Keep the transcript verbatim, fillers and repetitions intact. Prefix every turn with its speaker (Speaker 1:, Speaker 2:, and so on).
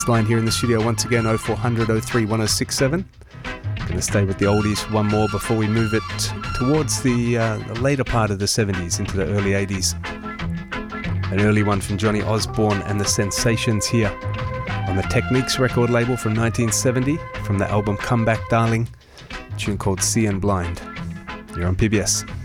Speaker 1: Line here in the studio once again, oh four hundred, oh three, one oh six seven. Going to stay with the oldies one more before we move it towards the, uh, the later part of the seventies into the early eighties. An early one from Johnny Osborne and the Sensations here on the Techniques record label from nineteen seventy from the album Come Back Darling, a tune called Seein' Blind. You're on P B S.